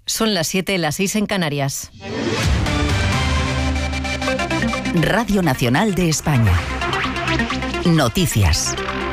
Son las 7, las 6 en Canarias. Radio Nacional de España. Noticias.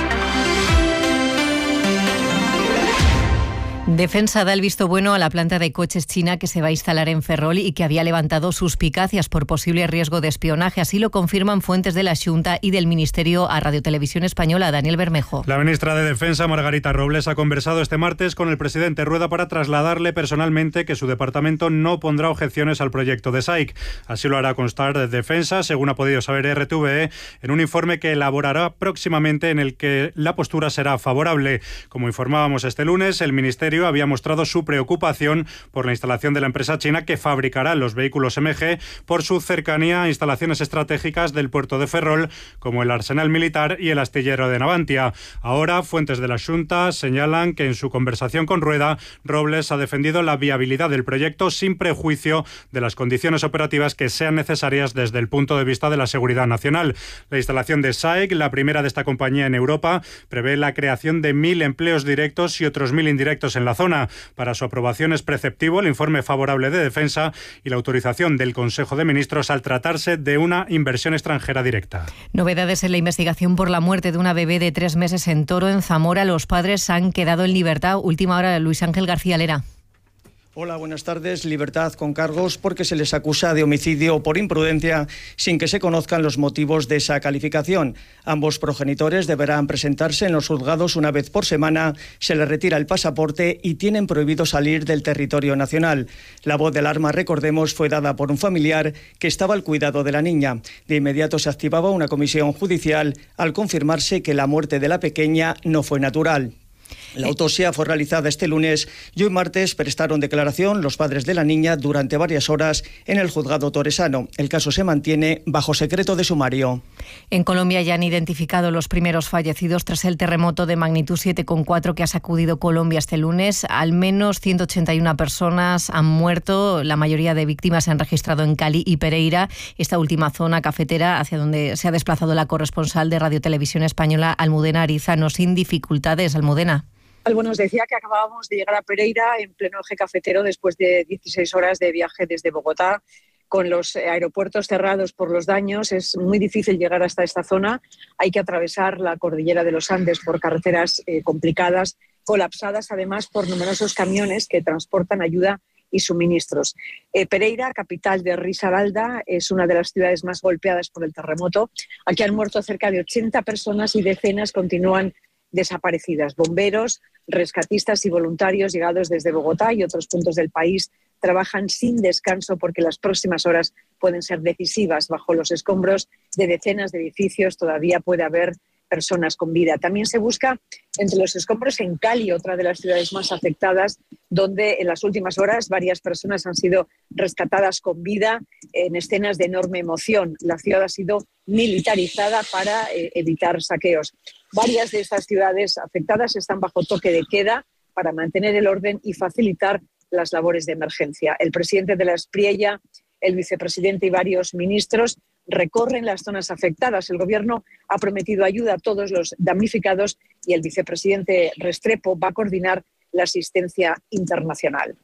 Defensa da el visto bueno a la planta de coches china que se va a instalar en Ferrol y que había levantado suspicacias por posible riesgo de espionaje. Así lo confirman fuentes de la Xunta y del Ministerio a Radio Televisión Española. Daniel Bermejo. La ministra de Defensa, Margarita Robles, ha conversado este martes con el presidente Rueda para trasladarle personalmente que su departamento no pondrá objeciones al proyecto de SAIC. Así lo hará constar de Defensa, según ha podido saber RTVE, en un informe que elaborará próximamente en el que la postura será favorable. Como informábamos este lunes, el Ministerio había mostrado su preocupación por la instalación de la empresa china que fabricará los vehículos MG por su cercanía a instalaciones estratégicas del puerto de Ferrol, como el Arsenal Militar y el astillero de Navantia. Ahora, fuentes de la Xunta señalan que en su conversación con Rueda, Robles ha defendido la viabilidad del proyecto sin prejuicio de las condiciones operativas que sean necesarias desde el punto de vista de la seguridad nacional. La instalación de SAIC, la primera de esta compañía en Europa, prevé la creación de 1.000 empleos directos y otros 1.000 indirectos en la zona. Para su aprobación es preceptivo el informe favorable de Defensa y la autorización del Consejo de Ministros al tratarse de una inversión extranjera directa. Novedades en la investigación por la muerte de una bebé de 3 meses en Toro, en Zamora. Los padres han quedado en libertad. Última hora, Luis Ángel García Lera. Hola, buenas tardes. Libertad con cargos porque se les acusa de homicidio por imprudencia sin que se conozcan los motivos de esa calificación. Ambos progenitores deberán presentarse en los juzgados una vez por semana, se les retira el pasaporte y tienen prohibido salir del territorio nacional. La voz de alarma, recordemos, fue dada por un familiar que estaba al cuidado de la niña. De inmediato se activaba una comisión judicial al confirmarse que la muerte de la pequeña no fue natural. La autopsia fue realizada este lunes y hoy martes prestaron declaración los padres de la niña durante varias horas en el juzgado toresano. El caso se mantiene bajo secreto de sumario. En Colombia ya han identificado los primeros fallecidos tras el terremoto de magnitud 7,4 que ha sacudido Colombia este lunes. Al menos 181 personas han muerto. La mayoría de víctimas se han registrado en Cali y Pereira, esta última zona cafetera hacia donde se ha desplazado la corresponsal de Radio Televisión Española, Almudena Arizano, sin dificultades. Almudena. Bueno, os decía que acabábamos de llegar a Pereira en pleno eje cafetero después de 16 horas de viaje desde Bogotá. Con los aeropuertos cerrados por los daños es muy difícil llegar hasta esta zona. Hay que atravesar la cordillera de los Andes por carreteras complicadas, colapsadas además por numerosos camiones que transportan ayuda y suministros. Pereira, capital de Risaralda, es una de las ciudades más golpeadas por el terremoto. Aquí han muerto cerca de 80 personas y decenas continúan desaparecidas. Bomberos, rescatistas y voluntarios llegados desde Bogotá y otros puntos del país trabajan sin descanso porque las próximas horas pueden ser decisivas. Bajo los escombros de decenas de edificios todavía puede haber personas con vida. También se busca entre los escombros en Cali, otra de las ciudades más afectadas, donde en las últimas horas varias personas han sido rescatadas con vida en escenas de enorme emoción. La ciudad ha sido militarizada para evitar saqueos. Varias de estas ciudades afectadas están bajo toque de queda para mantener el orden y facilitar las labores de emergencia. El presidente de la Espriella, el vicepresidente y varios ministros recorren las zonas afectadas. El Gobierno ha prometido ayuda a todos los damnificados y el vicepresidente Restrepo va a coordinar la asistencia internacional.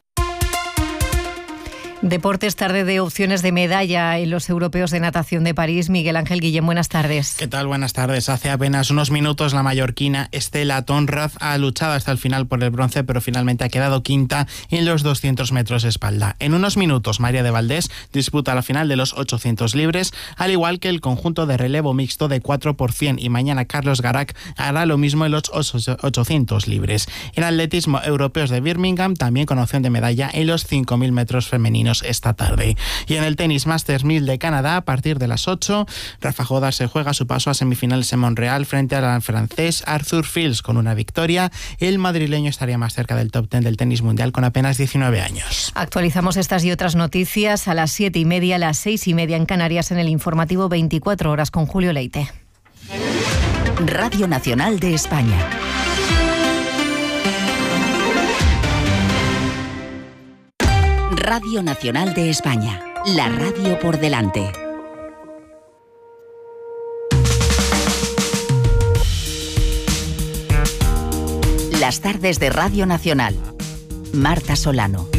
Deportes, tarde de opciones de medalla en los europeos de natación de París. Miguel Ángel Guillén, buenas tardes. ¿Qué tal? Buenas tardes. Hace apenas unos minutos la mallorquina Estela Tonraz ha luchado hasta el final por el bronce, pero finalmente ha quedado quinta en los 200 metros espalda. En unos minutos, María de Valdés disputa la final de los 800 libres, al igual que el conjunto de relevo mixto de 4x100, y mañana Carlos Garac hará lo mismo en los 800 libres. En atletismo, europeos de Birmingham, también con opción de medalla en los 5.000 metros femeninos esta tarde. Y en el tenis Masters 1000 de Canadá, a partir de las 8, Rafa Jodar se juega su paso a semifinales en Montreal frente al francés Arthur Fils. Con una victoria, el madrileño estaría más cerca del top 10 del tenis mundial con apenas 19 años. Actualizamos estas y otras noticias a las 7:30, a las 6:30 en Canarias, en el informativo 24 horas con Julio Leite. Radio Nacional de España. Radio Nacional de España, la radio por delante. Las tardes de Radio Nacional. Marta Solano.